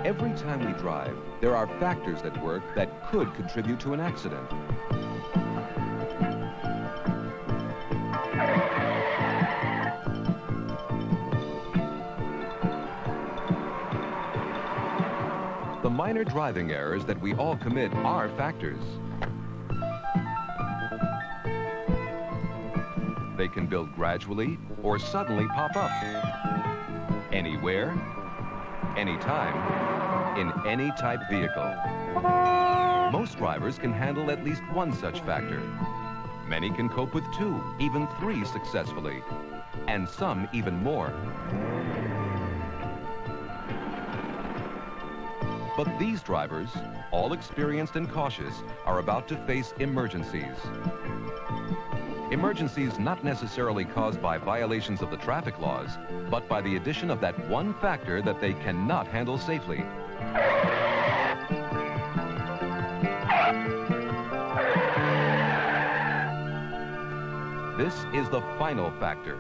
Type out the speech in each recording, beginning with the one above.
Every time we drive, there are factors at work that could contribute to an accident. The minor driving errors that we all commit are factors. They can build gradually or suddenly pop up. Anywhere, anytime, in any type vehicle. Most drivers can handle at least one such factor. Many can cope with 2, even 3 successfully, and some even more. But these drivers, all experienced and cautious, are about to face emergencies. Emergencies not necessarily caused by violations of the traffic laws, but by the addition of that one factor that they cannot handle safely. This is the final factor.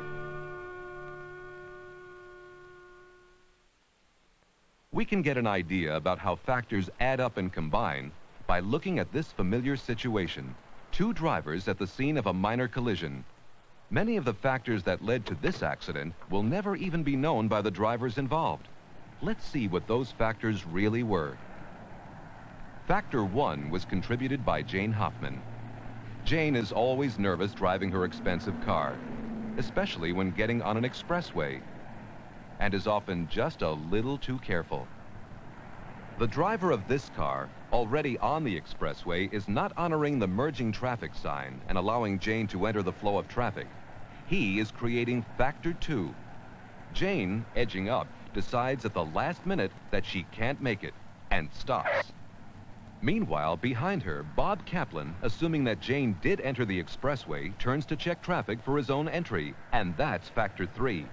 We can get an idea about how factors add up and combine by looking at this familiar situation. 2 drivers at the scene of a minor collision. Many of the factors that led to this accident will never even be known by the drivers involved. Let's see what those factors really were. Factor 1 was contributed by Jane Hoffman. Jane is always nervous driving her expensive car, especially when getting on an expressway, and is often just a little too careful. The driver of this car, already on the expressway, is not honoring the merging traffic sign and allowing Jane to enter the flow of traffic. He is creating factor 2. Jane, edging up, decides at the last minute that she can't make it and stops. Meanwhile, behind her, Bob Kaplan, assuming that Jane did enter the expressway, turns to check traffic for his own entry, and that's factor 3.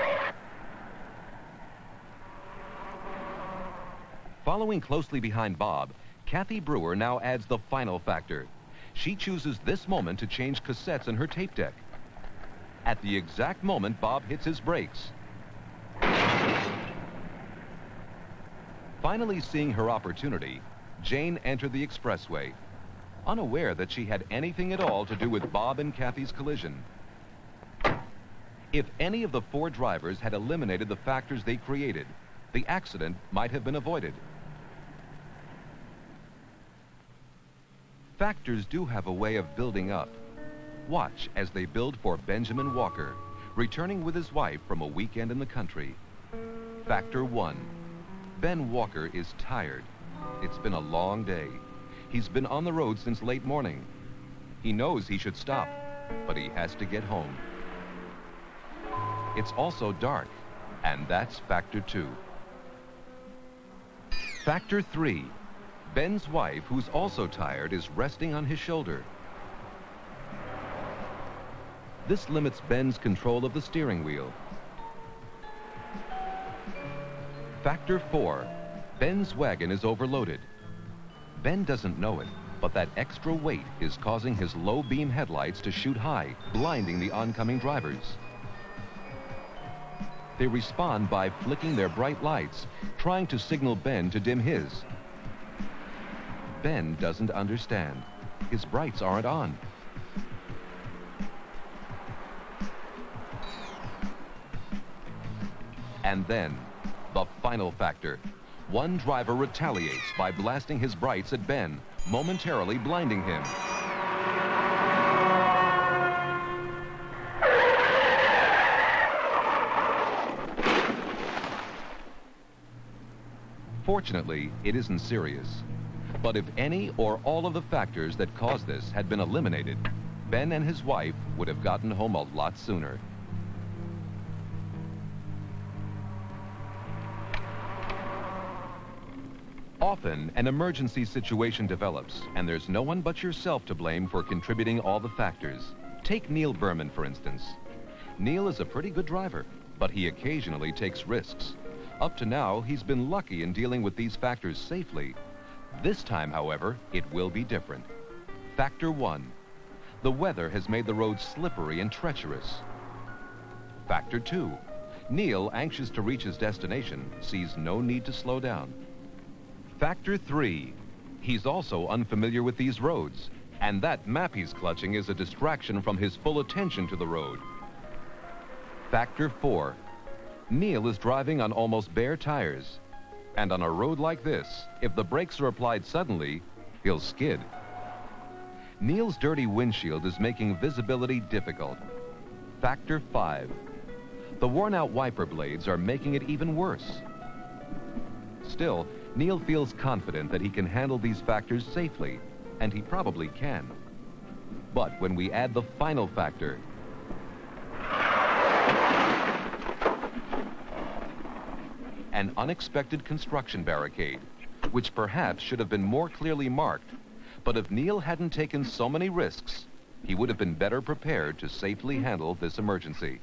Following closely behind Bob, Kathy Brewer now adds the final factor. She chooses this moment to change cassettes in her tape deck. At the exact moment Bob hits his brakes. Finally seeing her opportunity, Jane entered the expressway, unaware that she had anything at all to do with Bob and Kathy's collision. If any of the 4 drivers had eliminated the factors they created, the accident might have been avoided. Factors do have a way of building up. Watch as they build for Benjamin Walker, returning with his wife from a weekend in the country. Factor 1. Ben Walker is tired. It's been a long day. He's been on the road since late morning. He knows he should stop, but he has to get home. It's also dark, and that's factor 2. Factor 3. Ben's wife, who's also tired, is resting on his shoulder. This limits Ben's control of the steering wheel. Factor 4. Ben's wagon is overloaded. Ben doesn't know it, but that extra weight is causing his low beam headlights to shoot high, blinding the oncoming drivers. They respond by flicking their bright lights, trying to signal Ben to dim his. Ben doesn't understand. His brights aren't on. And then, the final factor. One driver retaliates by blasting his brights at Ben, momentarily blinding him. Fortunately, it isn't serious. But if any or all of the factors that caused this had been eliminated, Ben and his wife would have gotten home a lot sooner. Often, an emergency situation develops, and there's no one but yourself to blame for contributing all the factors. Take Neil Berman, for instance. Neil is a pretty good driver, but he occasionally takes risks. Up to now, he's been lucky in dealing with these factors safely. This time, however, it will be different. Factor 1. The weather has made the road slippery and treacherous. Factor 2. Neil, anxious to reach his destination, sees no need to slow down. Factor 3. He's also unfamiliar with these roads, and that map he's clutching is a distraction from his full attention to the road. Factor 4. Neil is driving on almost bare tires, and on a road like this, if the brakes are applied suddenly, he'll skid. Neil's dirty windshield is making visibility difficult. Factor 5. The worn-out wiper blades are making it even worse. Still, Neil feels confident that he can handle these factors safely, and he probably can. But when we add the final factor, an unexpected construction barricade, which perhaps should have been more clearly marked, but if Neil hadn't taken so many risks, he would have been better prepared to safely handle this emergency.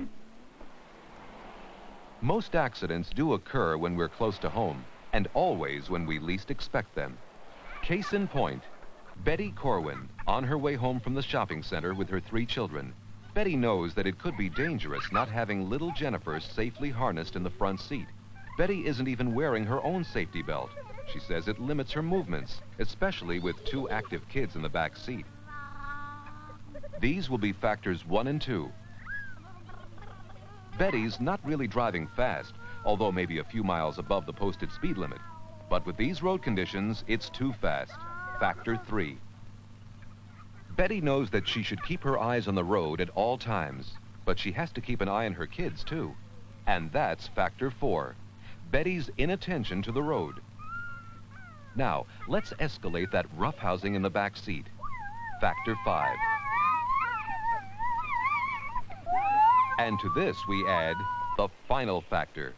Most accidents do occur when we're close to home, and always when we least expect them. Case in point, Betty Corwin, on her way home from the shopping center with her 3 children. Betty knows that it could be dangerous not having little Jennifer safely harnessed in the front seat. Betty isn't even wearing her own safety belt. She says it limits her movements, especially with 2 active kids in the back seat. These will be factors 1 and 2. Betty's not really driving fast, although maybe a few miles above the posted speed limit. But with these road conditions, it's too fast. Factor 3. Betty knows that she should keep her eyes on the road at all times, but she has to keep an eye on her kids too. And that's factor 4. Betty's inattention to the road. Now, let's escalate that roughhousing in the back seat. Factor 5. And to this we add the final factor.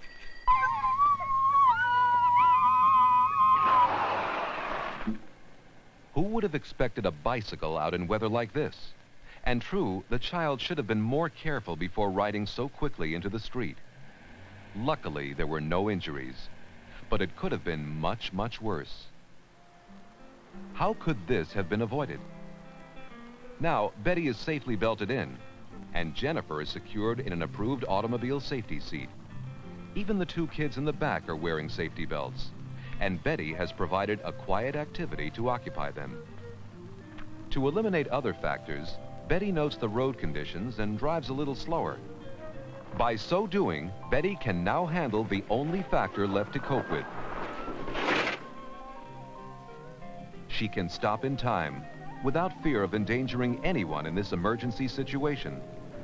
Who would have expected a bicycle out in weather like this? And true, the child should have been more careful before riding so quickly into the street. Luckily, there were no injuries, but it could have been much, much worse. How could this have been avoided? Now, Betty is safely belted in, and Jennifer is secured in an approved automobile safety seat. Even the 2 kids in the back are wearing safety belts, and Betty has provided a quiet activity to occupy them. To eliminate other factors, Betty notes the road conditions and drives a little slower. By so doing, Betty can now handle the only factor left to cope with. She can stop in time without fear of endangering anyone in this emergency situation.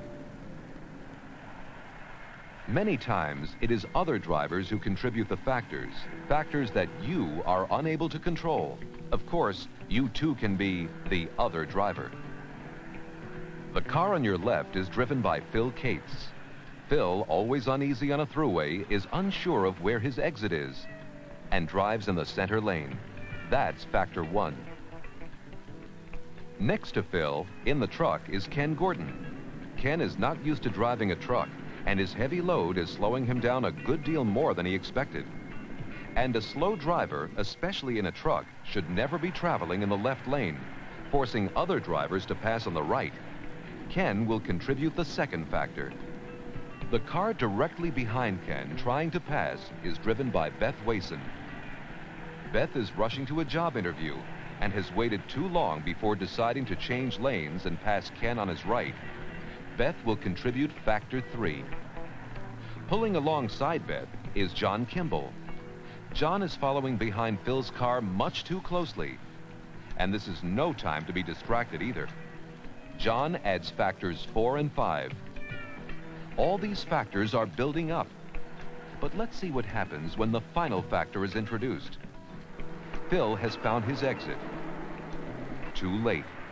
Many times, it is other drivers who contribute the factors that you are unable to control. Of course, you too can be the other driver. The car on your left is driven by Phil Cates. Phil, always uneasy on a thruway, is unsure of where his exit is and drives in the center lane. That's factor 1. Next to Phil, in the truck, is Ken Gordon. Ken is not used to driving a truck, and his heavy load is slowing him down a good deal more than he expected. And a slow driver, especially in a truck, should never be traveling in the left lane, forcing other drivers to pass on the right. Ken will contribute the second factor. The car directly behind Ken, trying to pass, is driven by Beth Wason. Beth is rushing to a job interview and has waited too long before deciding to change lanes and pass Ken on his right. Beth will contribute factor 3. Pulling alongside Beth is John Kimball. John is following behind Phil's car much too closely, and this is no time to be distracted either. John adds factors 4 and 5. All these factors are building up, but let's see what happens when the final factor is introduced. Phil has found his exit. Too late.